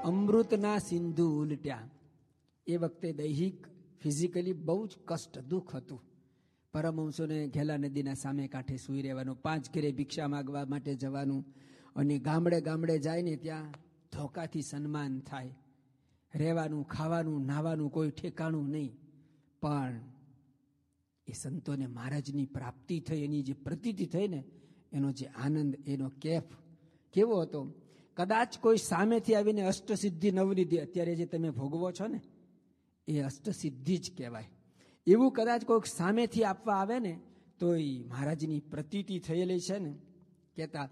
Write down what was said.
અમૃતના સિંધુ ઉલટ્યા. એ વખતે દૈહિક ફિઝિકલી બહુ જ કષ્ટ દુઃખ હતું. પરમહંસોને ઘેલા નદીના સામે કાંઠે સૂઈ રહેવાનું, 5 ઘરે ભિક્ષા માગવા માટે જવાનું, અને ગામડે ગામડે જાય ને ત્યાં ધોકાથી સન્માન થાય, રહેવાનું, ખાવાનું, નાવાનું કોઈ ઠેકાણું નહીં. પણ એ સંતોને મહારાજની પ્રાપ્તિ થઈ, એની જે પ્રતીતિ થઈ ને, એનો જે આનંદ, એનો કેફ કેવો હતો. કદાચ કોઈ સામેથી આવીને અષ્ટસિદ્ધિ નવનિધિ અત્યારે જે તમે ભોગવો છો ને, એ અષ્ટસિદ્ધિ જ કહેવાય. એવું કદાચ કોઈક સામેથી આપવા આવે ને તો એ મહારાજની પ્રતીતિ થયેલી છે ને. કહેતા